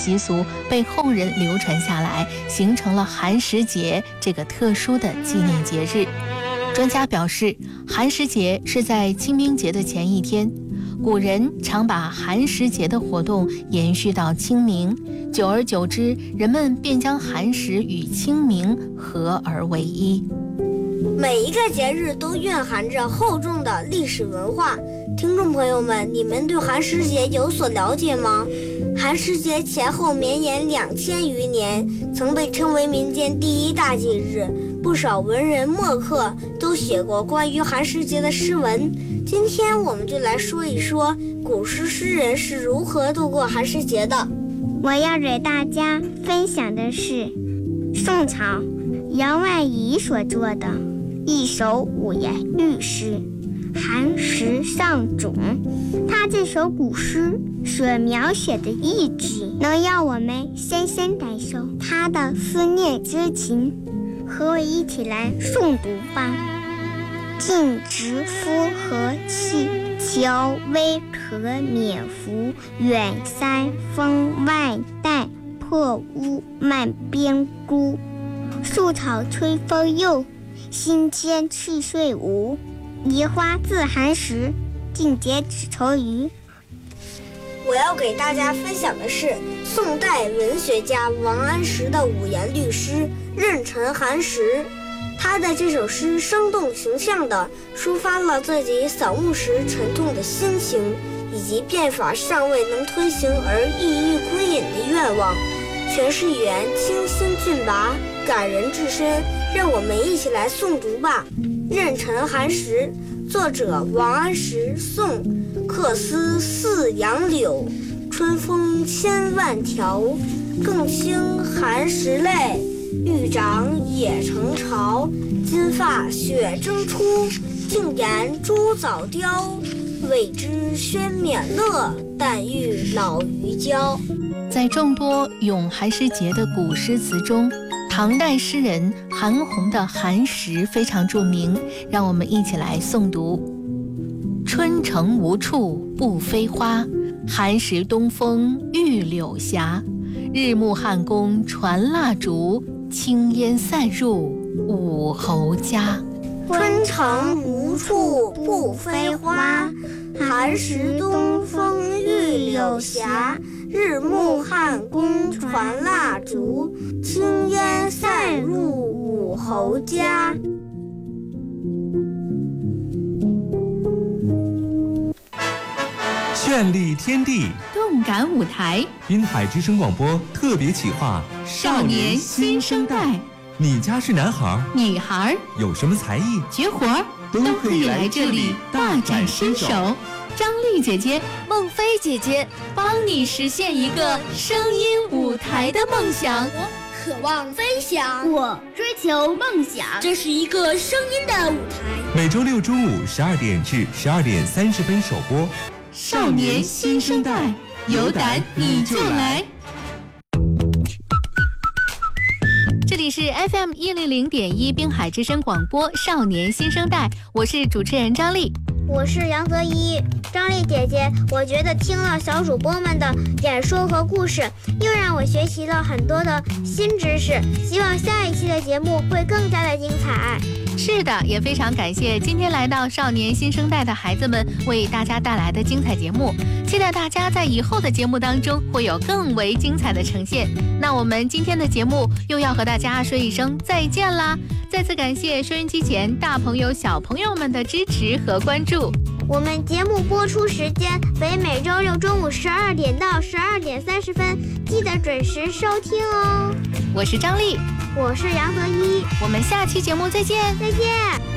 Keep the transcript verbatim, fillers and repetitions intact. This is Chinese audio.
习俗被后人流传下来，形成了寒食节这个特殊的纪念节日。专家表示，寒食节是在清明节的前一天，古人常把寒食节的活动延续到清明，久而久之，人们便将寒食与清明合而为一。 每一个节日都蕴含着厚重的历史文化。听众朋友们，你们对寒食节有所了解吗？寒食节前后绵延两千余年，曾被称为民间第一大节日。不少文人墨客都写过关于寒食节的诗文。今天我们就来说一说古诗诗人是如何度过寒食节的。 我要给大家分享的是宋朝杨万宜所作的一首五言律诗《寒食上种》。他这首古诗所描写的意境，能让我们深深感受他的思念之情。和我一起来诵读吧。尽直夫和气，乔微可免服。远山峰外带，破屋漫边孤。树草吹风又，新鲜去岁无。梨花自寒食，尽节只愁余。 我要给大家分享的是宋代文学家王安石的五言律诗《壬辰寒食》。他的这首诗生动形象地抒发了自己扫墓时沉痛的心情，以及变法尚未能推行而抑郁归隐的愿望。诠释语言清新俊拔，感人至深，让我们一起来诵读吧。《壬辰寒食》，作者王安石，宋。客思四杨柳，春风千万条。更兴寒食泪，欲长也成巢。金发雪争出，净言朱早凋。未知宣冕乐，但欲老于交。 在众多咏寒食节的古诗词中，唐代诗人韩翃的《寒食》非常著名，让我们一起来诵读。春城无处不飞花，寒食东风御柳斜。日暮汉宫传蜡烛，青烟散入武侯家。 春城无处不飞花，寒食东风御柳斜。日暮汉宫传蜡烛，青烟散入武侯家。 绚丽天地， 动感舞台， 滨海之声广播特别企划少年新生代。 你家是男孩女孩， 有什么才艺绝活都可以来这里大展身手。 张丽姐姐、 孟非姐姐帮你实现一个声音舞台的梦想。 我渴望飞翔， 我追求梦想， 这是一个声音的舞台。 每周六中午十二点至十二点三十分首播。 少年新生代，有胆你就来。这里是 F M 一零零点一滨海之声广播少年新生代，我是主持人张丽。 我是杨泽一。张丽姐姐，我觉得听了小主播们的演说和故事，又让我学习了很多的新知识，希望下一期的节目会更加的精彩。 是的，也非常感谢今天来到少年新生代的孩子们为大家带来的精彩节目，期待大家在以后的节目当中会有更为精彩的呈现。那我们今天的节目又要和大家说一声再见啦！再次感谢收音机前大朋友小朋友们的支持和关注。 我们节目播出时间为每周六中午十二点到十二点三十分，记得准时收听哦。 我是张丽， 我是杨泽一， 我们下期节目再见， 再见。